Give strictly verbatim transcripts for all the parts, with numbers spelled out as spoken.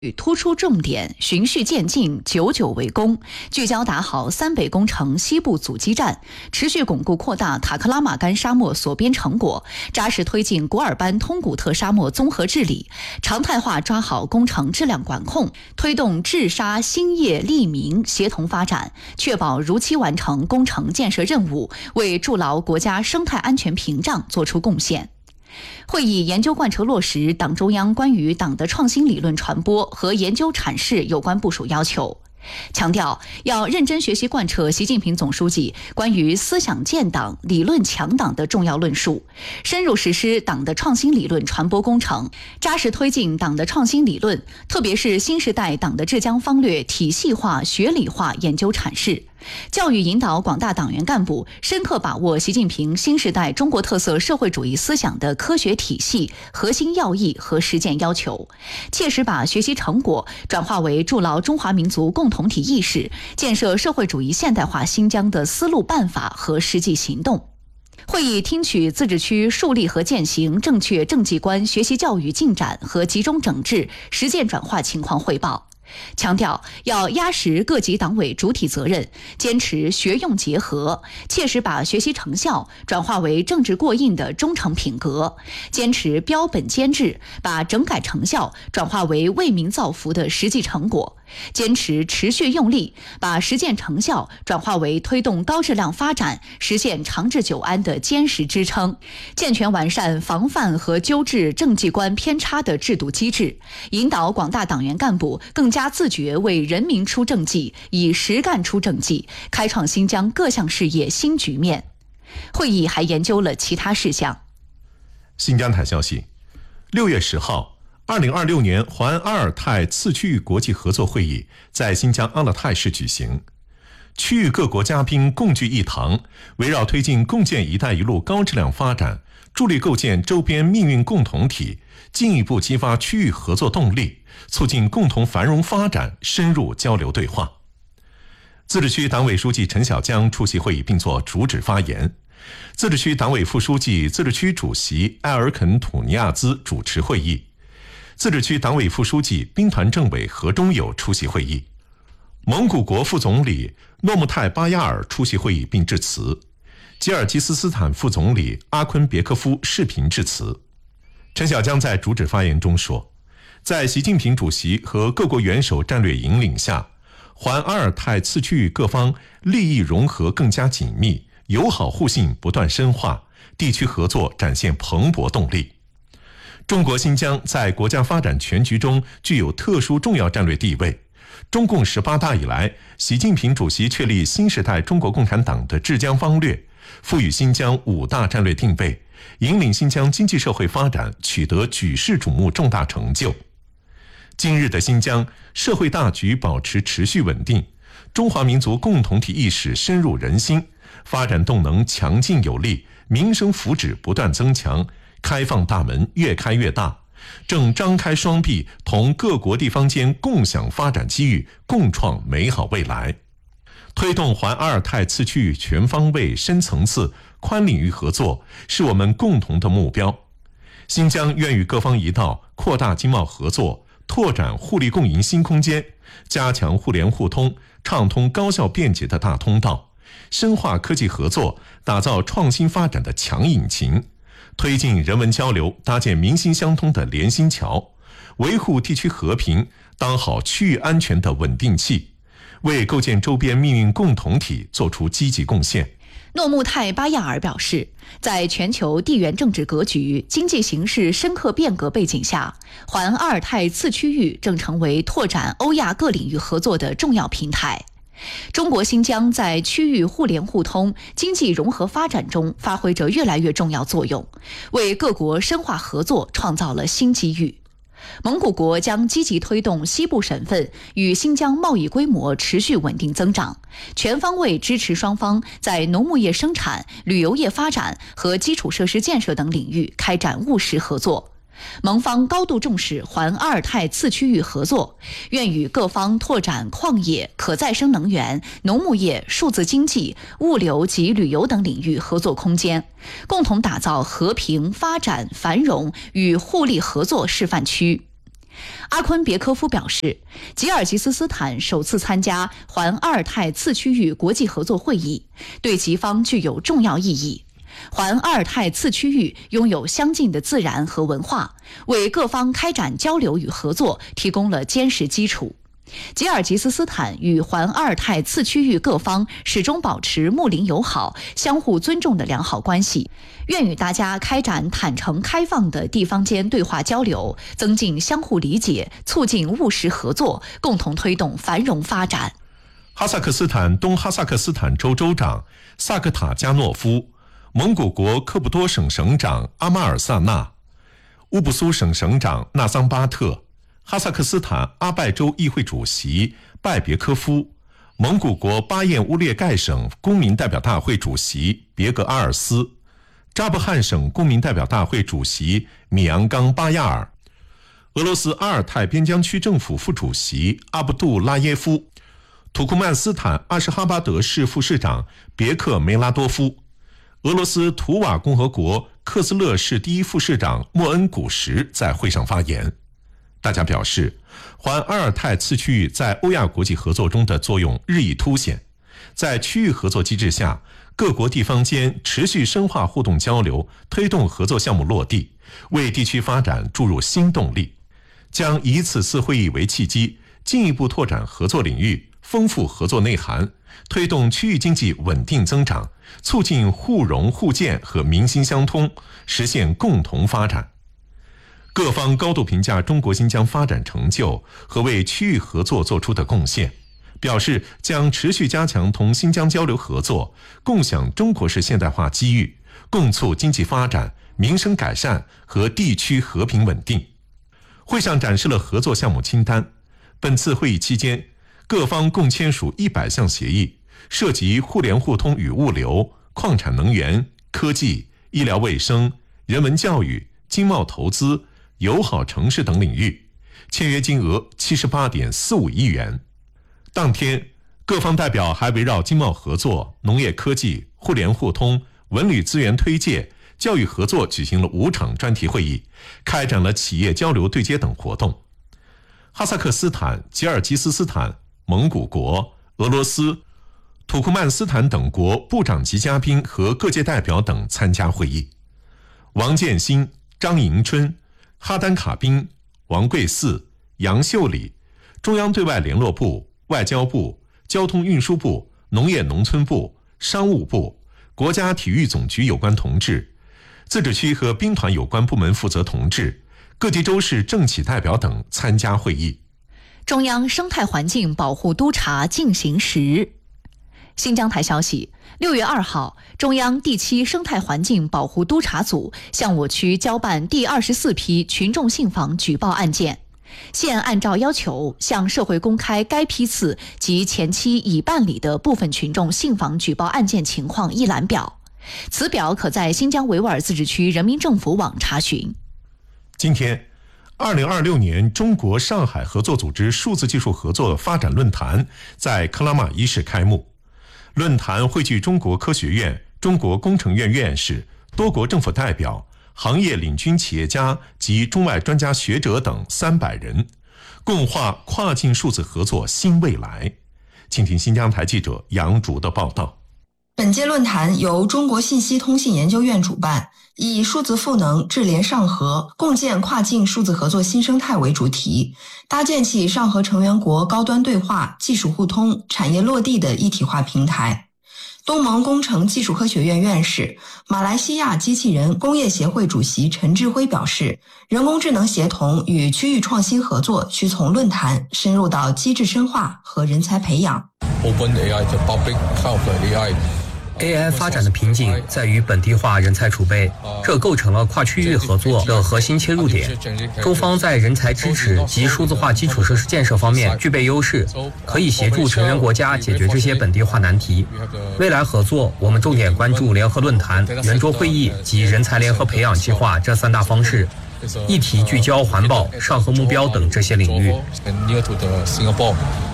突出重点，循序渐进，久久为功，聚焦打好三北工程西部阻击战，持续巩固扩大塔克拉玛干沙漠所边成果，扎实推进古尔班通古特沙漠综合治理，常态化抓好工程质量管控，推动治沙兴业利民协同发展，确保如期完成工程建设任务，为筑牢国家生态安全屏障作出贡献。会议研究贯彻落实党中央关于党的创新理论传播和研究阐释有关部署要求，强调要认真学习贯彻习近平总书记关于思想建党、理论强党的重要论述，深入实施党的创新理论传播工程，扎实推进党的创新理论，特别是新时代党的治疆方略体系化、学理化研究阐释。教育引导广大党员干部深刻把握习近平新时代中国特色社会主义思想的科学体系、核心要义和实践要求，切实把学习成果转化为筑牢中华民族共同体意识、建设社会主义现代化新疆的思路办法和实际行动。会议听取自治区树立和践行正确政绩观学习教育进展和集中整治实践转化情况汇报，强调要压实各级党委主体责任，坚持学用结合，切实把学习成效转化为政治过硬的忠诚品格，坚持标本兼治，把整改成效转化为为民造福的实际成果，坚持持续用力，把实践成效转化为推动高质量发展、实现长治久安的坚实支撑，健全完善防范和纠治政绩观偏差的制度机制，引导广大党员干部更加自觉为人民出政绩，以实干出政绩，开创新疆各项事业新局面。会议还研究了其他事项。 新疆台消息，六月十号，二零二六年环阿尔泰次区域国际合作会议在新疆阿勒泰市举行，区域各国嘉宾共聚一堂，围绕推进共建“一带一路”高质量发展，助力构建周边命运共同体，进一步激发区域合作动力，促进共同繁荣发展，深入交流对话。自治区党委书记陈小江出席会议并作主旨发言，自治区党委副书记、自治区主席埃尔肯土尼亚兹主持会议，自治区党委副书记、兵团政委何忠友出席会议，蒙古国副总理诺木泰巴亚尔出席会议并致辞，吉尔吉斯斯坦副总理阿昆别科夫视频致辞。陈小江在主旨发言中说，在习近平主席和各国元首战略引领下，环阿尔泰次区域各方利益融合更加紧密，友好互信不断深化，地区合作展现蓬勃动力。中国新疆在国家发展全局中具有特殊重要战略地位。中共十八大以来，习近平主席确立新时代中国共产党的治疆方略，赋予新疆五大战略定位，引领新疆经济社会发展取得举世瞩目重大成就。今日的新疆社会大局保持持续稳定，中华民族共同体意识深入人心，发展动能强劲有力，民生福祉不断增强，开放大门越开越大，正张开双臂同各国地方间共享发展机遇，共创美好未来。推动环阿尔泰次区域全方位、深层次、宽领域合作是我们共同的目标。新疆愿与各方一道扩大经贸合作，拓展互利共赢新空间，加强互联互通，畅通高效便捷的大通道，深化科技合作，打造创新发展的强引擎，推进人文交流，搭建民心相通的连心桥，维护地区和平，当好区域安全的稳定器，为构建周边命运共同体做出积极贡献。 诺木泰巴亚尔表示，在全球地缘政治格局、经济形势深刻变革背景下，环阿尔泰次区域正成为拓展欧亚各领域合作的重要平台。中国新疆在区域互联互通、经济融合发展中发挥着越来越重要作用，为各国深化合作创造了新机遇。蒙古国将积极推动西部省份与新疆贸易规模持续稳定增长，全方位支持双方在农牧业生产、旅游业发展和基础设施建设等领域开展务实合作。蒙方高度重视环阿尔泰次区域合作，愿与各方拓展矿业、可再生能源、农牧业、数字经济、物流及旅游等领域合作空间，共同打造和平、发展、繁荣与互利合作示范区。 阿昆别科夫表示，吉尔吉斯斯坦首次参加环阿尔泰次区域国际合作会议，对吉方具有重要意义。环阿尔泰次区域拥有相近的自然和文化，为各方开展交流与合作提供了坚实基础。吉尔吉斯斯坦与环阿尔泰次区域各方始终保持睦邻友好、相互尊重的良好关系，愿与大家开展坦诚开放的地方间对话交流，增进相互理解，促进务实合作，共同推动繁荣发展。 哈萨克斯坦东哈萨克斯坦州州长萨克塔加诺夫，蒙古国科布多省省长阿马尔萨纳，乌布苏省省长纳桑巴特，哈萨克斯坦阿拜州议会主席拜别科夫，蒙古国巴彦乌列盖省公民代表大会主席别格阿尔斯，扎布汗省公民代表大会主席米昂冈巴亚尔，俄罗斯阿尔泰边疆区政府副主席阿卜杜拉耶夫，土库曼斯坦阿什哈巴德市副市长别克梅拉多夫，俄罗斯图瓦共和国克斯勒市第一副市长莫恩古什在会上发言。大家表示，环阿尔泰次区域在欧亚国际合作中的作用日益凸显。在区域合作机制下，各国地方间持续深化互动交流，推动合作项目落地，为地区发展注入新动力。将以此次会议为契机，进一步拓展合作领域，丰富合作内涵，推动区域经济稳定增长，促进互融互鉴和民心相通，实现共同发展。各方高度评价中国新疆发展成就和为区域合作做出的贡献，表示将持续加强同新疆交流合作，共享中国式现代化机遇，共促经济发展、民生改善和地区和平稳定。会上展示了合作项目清单。本次会议期间，各方共签署一百项协议，涉及互联互通与物流、矿产能源、科技、医疗卫生、人文教育、经贸投资、友好城市等领域，签约金额七十八点四五亿元。当天，各方代表还围绕经贸合作、农业科技、互联互通、文旅资源推介、教育合作举行了五场专题会议，开展了企业交流对接等活动。哈萨克斯坦、吉尔吉斯斯坦、蒙古国、俄罗斯、土库曼斯坦等国部长级嘉宾和各界代表等参加会议。王建新、张迎春、哈丹卡宾、王贵嗣、杨秀礼，中央对外联络部、外交部、交通运输部、农业农村部、商务部、国家体育总局有关同志，自治区和兵团有关部门负责同志，各级州市政企代表等参加会议。 中央生态环境保护督察进行时。新疆台消息，六月二号，中央第七生态环境保护督察组向我区交办第二十四批群众信访举报案件，现按照要求向社会公开该批次及前期已办理的部分群众信访举报案件情况一览表，此表可在新疆维吾尔自治区人民政府网查询。 今天，二零二六年中国上海合作组织数字技术合作发展论坛在克拉玛依市开幕。论坛汇聚中国科学院、中国工程院院士、多国政府代表、行业领军企业家及中外专家学者等三百人，共话跨境数字合作新未来。请听新疆台记者杨竹的报道。 本届论坛由中国信息通信研究院主办，以数字赋能、智联上合、共建跨境数字合作新生态为主题，搭建起上合成员国高端对话、技术互通、产业落地的一体化平台。东盟工程技术科学院院士、马来西亚机器人工业协会主席陈志辉表示，人工智能协同与区域创新合作需从论坛深入到机制深化和人才培养。 Open A I to public health A I。A I 发展的瓶颈在于本地化人才储备，这构成了跨区域合作的核心切入点。中方在人才支持及数字化基础设施建设方面具备优势，可以协助成员国家解决这些本地化难题。未来合作，我们重点关注联合论坛、圆桌会议及人才联合培养计划这三大方式，议题聚焦环保、上合目标等这些领域。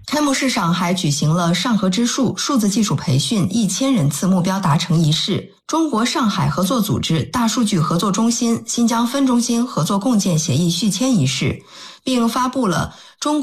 开幕式上还举行了上合之树数字技术培训一千人次目标达成仪式，中国上海合作组织大数据合作中心新疆分中心合作共建协议续签仪式，并发布了中